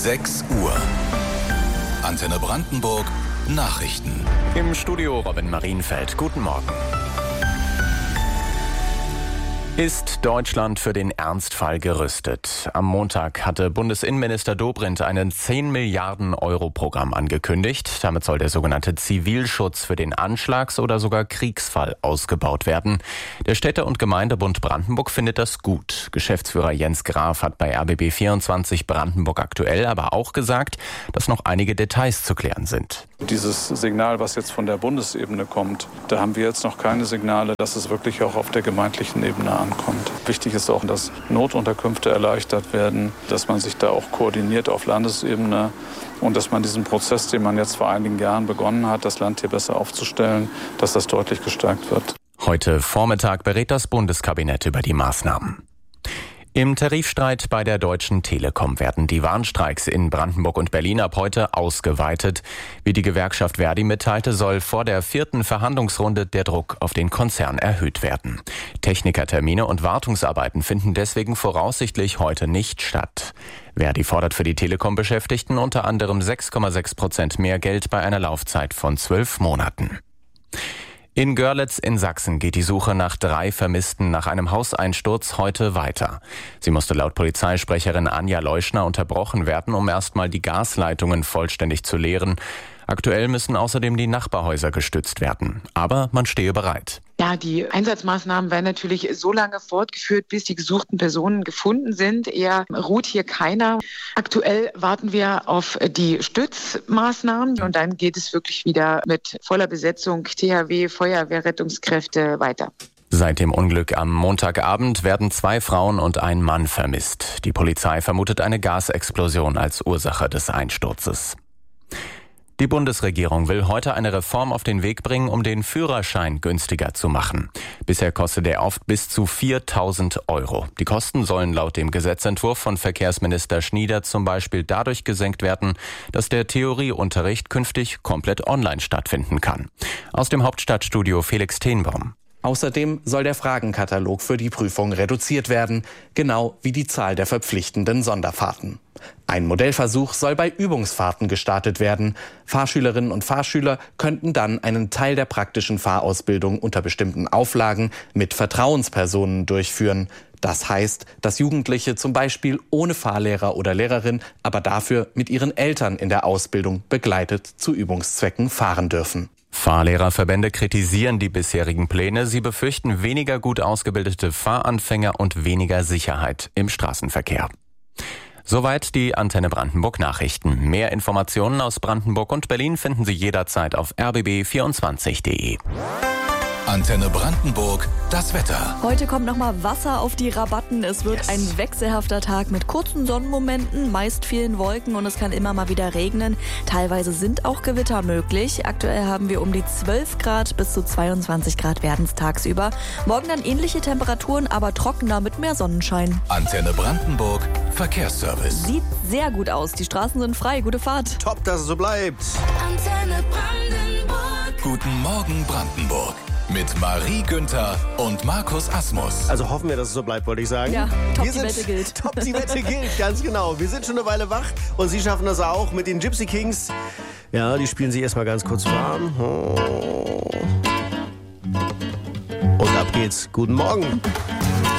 6 Uhr. Antenne Brandenburg Nachrichten. Im Studio Robin Marienfeld. Guten Morgen. Ist Deutschland für den Ernstfall gerüstet? Am Montag hatte Bundesinnenminister Dobrindt ein 10 Milliarden Euro Programm angekündigt. Damit soll der sogenannte Zivilschutz für den Anschlags- oder sogar Kriegsfall ausgebaut werden. Der Städte- und Gemeindebund Brandenburg findet das gut. Geschäftsführer Jens Graf hat bei RBB24 Brandenburg aktuell aber auch gesagt, dass noch einige Details zu klären sind. Dieses Signal, was jetzt von der Bundesebene kommt, da haben wir jetzt noch keine Signale, dass es wirklich auch auf der gemeindlichen Ebene ankommt. Wichtig ist auch, dass Notunterkünfte erleichtert werden, dass man sich da auch koordiniert auf Landesebene und dass man diesen Prozess, den man jetzt vor einigen Jahren begonnen hat, das Land hier besser aufzustellen, dass das deutlich gestärkt wird. Heute Vormittag berät das Bundeskabinett über die Maßnahmen. Im Tarifstreit bei der Deutschen Telekom werden die Warnstreiks in Brandenburg und Berlin ab heute ausgeweitet. Wie die Gewerkschaft Verdi mitteilte, soll vor der 4. Verhandlungsrunde der Druck auf den Konzern erhöht werden. Technikertermine und Wartungsarbeiten finden deswegen voraussichtlich heute nicht statt. Verdi fordert für die Telekom-Beschäftigten unter anderem 6,6% mehr Geld bei einer Laufzeit von 12 Monaten. In Görlitz in Sachsen geht die Suche nach 3 Vermissten nach einem Hauseinsturz heute weiter. Sie musste laut Polizeisprecherin Anja Leuschner unterbrochen werden, um erstmal die Gasleitungen vollständig zu leeren. Aktuell müssen außerdem die Nachbarhäuser gestützt werden. Aber man stehe bereit. Ja, die Einsatzmaßnahmen werden natürlich so lange fortgeführt, bis die gesuchten Personen gefunden sind. Eher ruht hier keiner. Aktuell warten wir auf die Stützmaßnahmen und dann geht es wirklich wieder mit voller Besetzung THW, Feuerwehr, Rettungskräfte weiter. Seit dem Unglück am Montagabend werden 2 Frauen und ein Mann vermisst. Die Polizei vermutet eine Gasexplosion als Ursache des Einsturzes. Die Bundesregierung will heute eine Reform auf den Weg bringen, um den Führerschein günstiger zu machen. Bisher kostet er oft bis zu 4.000 Euro. Die Kosten sollen laut dem Gesetzentwurf von Verkehrsminister Schnieder zum Beispiel dadurch gesenkt werden, dass der Theorieunterricht künftig komplett online stattfinden kann. Aus dem Hauptstadtstudio Felix Tenbaum. Außerdem soll der Fragenkatalog für die Prüfung reduziert werden, genau wie die Zahl der verpflichtenden Sonderfahrten. Ein Modellversuch soll bei Übungsfahrten gestartet werden. Fahrschülerinnen und Fahrschüler könnten dann einen Teil der praktischen Fahrausbildung unter bestimmten Auflagen mit Vertrauenspersonen durchführen. Das heißt, dass Jugendliche zum Beispiel ohne Fahrlehrer oder Lehrerin, aber dafür mit ihren Eltern in der Ausbildung begleitet zu Übungszwecken fahren dürfen. Fahrlehrerverbände kritisieren die bisherigen Pläne. Sie befürchten weniger gut ausgebildete Fahranfänger und weniger Sicherheit im Straßenverkehr. Soweit die Antenne Brandenburg Nachrichten. Mehr Informationen aus Brandenburg und Berlin finden Sie jederzeit auf rbb24.de. Antenne Brandenburg, das Wetter. Heute kommt nochmal Wasser auf die Rabatten. Es wird ein wechselhafter Tag mit kurzen Sonnenmomenten, meist vielen Wolken und es kann immer mal wieder regnen. Teilweise sind auch Gewitter möglich. Aktuell haben wir um die 12 Grad bis zu 22 Grad werden es tagsüber. Morgen dann ähnliche Temperaturen, aber trockener mit mehr Sonnenschein. Antenne Brandenburg, Verkehrsservice. Sieht sehr gut aus. Die Straßen sind frei. Gute Fahrt. Top, dass es so bleibt. Antenne Brandenburg. Guten Morgen Brandenburg. Mit Marie Günther und Markus Asmus. Also hoffen wir, dass es so bleibt, wollte ich sagen. Ja, top, die Wette gilt. Top, die Wette gilt, ganz genau. Wir sind schon eine Weile wach und Sie schaffen das auch mit den Gypsy Kings. Ja, die spielen sich erstmal ganz kurz warm. Und ab geht's. Guten Morgen.